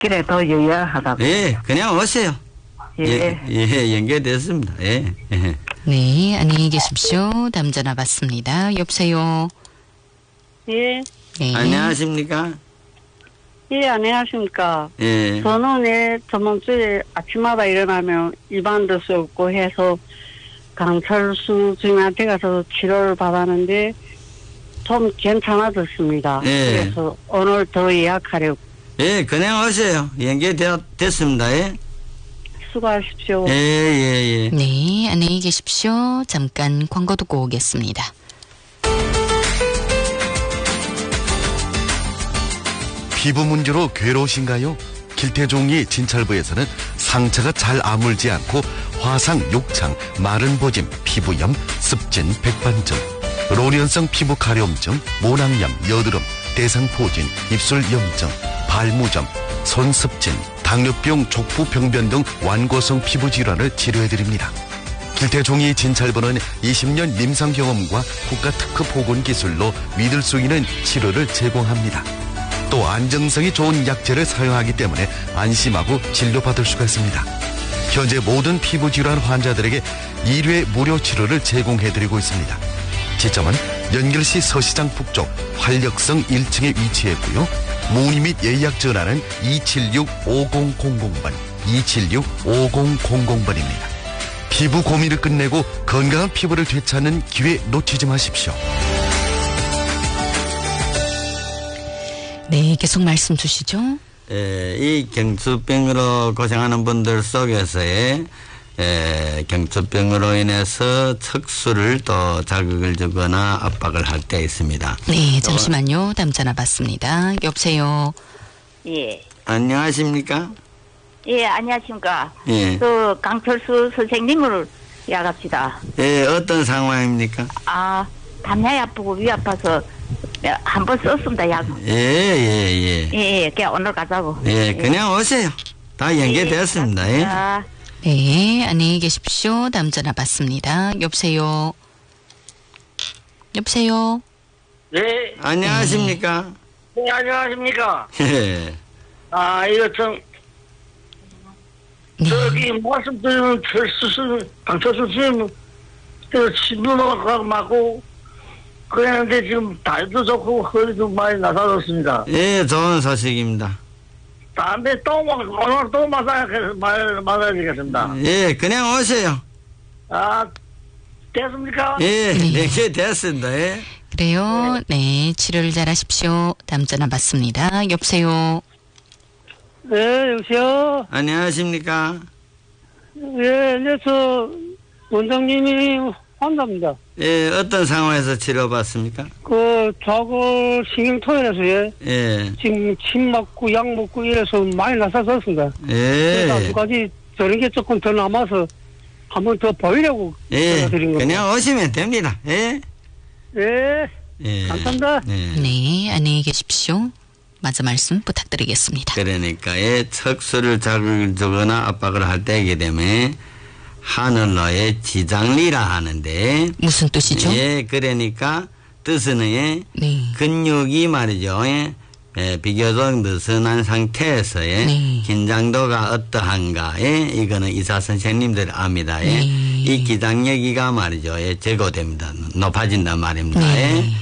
그래 더 유효하다고. 예, 그냥 오세요. 예. 예, 연결됐습니다. 예. 예. 네, 안녕히 계십시오. 다음 전화 받습니다. 여보세요. 예. 네. 안녕하십니까? 예, 안녕하십니까. 예. 저는 저번 주에 아침마다 일어나면 입안도 썩고 해서 강철수 주임한테 가서 치료를 받았는데 좀 괜찮아졌습니다. 예. 그래서 오늘 더 예약하려고. 예, 그냥 오세요. 연결됐습니다. 예. 수고하십시오. 예, 예, 예. 네, 안녕히 계십시오. 잠깐 광고 듣고 오겠습니다. 피부 문제로 괴로우신가요? 길태종이 진찰부에서는 상처가 잘 아물지 않고 화상, 욕창, 마른 보짐, 피부염, 습진, 백반증, 로련성 피부 가려움증, 모낭염, 여드름, 대상포진, 입술 염증, 발무점, 손습진, 당뇨병, 족부병변 등 완고성 피부 질환을 치료해드립니다. 길태종이 진찰부는 20년 임상 경험과 국가 특허 보건 기술로 믿을 수 있는 치료를 제공합니다. 또 안정성이 좋은 약재를 사용하기 때문에 안심하고 진료받을 수가 있습니다. 현재 모든 피부질환 환자들에게 1회 무료 치료를 제공해드리고 있습니다. 지점은 연결시 서시장 북쪽 활력성 1층에 위치했고요. 문의 및 예약 전화는 276-5000번, 276-5000번입니다. 피부 고민을 끝내고 건강한 피부를 되찾는 기회 놓치지 마십시오. 네, 계속 말씀 주시죠. 예, 이 경추병으로 고생하는 분들 속에서의 경추병으로 인해서 척수를 또 자극을 주거나 압박을 할 때 있습니다. 네, 잠시만요. 다음 전화 받습니다. 여보세요. 예. 안녕하십니까? 예, 안녕하십니까. 예. 그, 강철수 선생님을 예약합시다. 예, 어떤 상황입니까? 아, 담양이 아프고 위 아파서 한 번 썼습니다, 약. 예, 예, 예. 예, 그냥 오늘 가자고. 예, 그냥 오세요. 다 연결되었습니다. 예. 아, 네, 안녕히 계십시오. 다음 전화 받습니다. 여보세요. 여보세요. 네, 안녕하십니까? 네, 안녕하십니까. 예. 아, 이거 좀, 네. 저기, 말씀드리는 강철수 선생님, 신부가 맞고, 그랬는데 지금 다리도 좋고, 허리도 많이 나사졌습니다. 예, 좋은 소식입니다. 다음에 오늘 또 맞아야 되겠습니다. 예, 그냥 오세요. 아, 됐습니까? 예, 네. 연결됐습니다. 예. 그래요. 네, 치료를 잘 하십시오. 다음 전화 받습니다. 여보세요. 네, 여보세요. 안녕하십니까? 예, 네, 저 원장님이 환자입니다. 예, 어떤 상황에서 치료받습니까? 그 좌골 신경통이라서 예. 지금 침 맞고 약 먹고 이래서 많이 나사졌습니다. 그래서 예. 두 가지 저런 게 조금 더 남아서 한번 더 보이려고 예, 전화드린 겁니다. 그냥 오시면 됩니다. 예. 예, 예. 감사합니다. 예. 네, 안녕히 계십시오. 마저 말씀 부탁드리겠습니다. 그러니까 척수를 자극을 주거나 압박을 할 때이기 때문에 하늘로의 지장리라 하는데 무슨 뜻이죠? 예, 그러니까 뜻은 네. 근육이 말이죠. 비교적 느슨한 상태에서의 네. 긴장도가 어떠한가에 이거는 의사 선생님들 압니다. 네. 이 기장력이가 말이죠. 제고됩니다. 높아진단 말입니다. 네.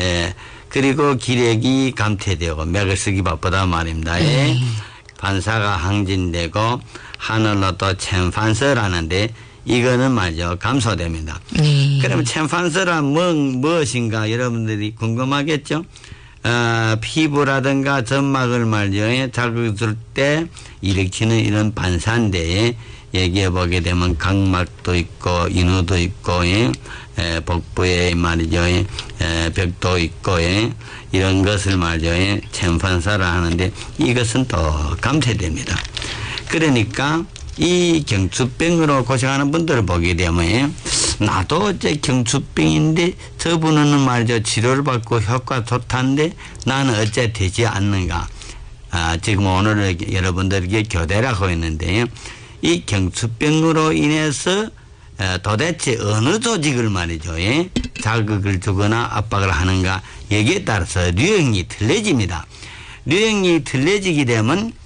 그리고 기력이 감퇴되고 맥을 쓰기 바쁘단 말입니다. 네. 반사가 항진되고 하늘로 또 챔판서라는데 이거는 말이죠. 감소됩니다. 네. 그러면 챔판서란 무엇인가 여러분들이 궁금하겠죠? 피부라든가 점막을 말이죠. 자극을 줄 때 일으키는 이런 반사인데 얘기해 보게 되면 각막도 있고 인후도 있고 복부에 말이죠. 벽도 있고 이런 것을 말이죠. 챔판사라 하는데 이것은 또 감퇴됩니다. 그러니까 이 경추병으로 고생하는 분들을 보게 되면 나도 어째 경추병인데 저분은 말이죠. 치료를 받고 효과 좋다는데 나는 어째 되지 않는가. 지금 오늘 여러분들에게 교대를 하고 있는데 이 경추병으로 인해서 도대체 어느 조직을 말이죠. 자극을 주거나 압박을 하는가 여기에 따라서 유형이 틀려집니다. 유형이 틀려지게 되면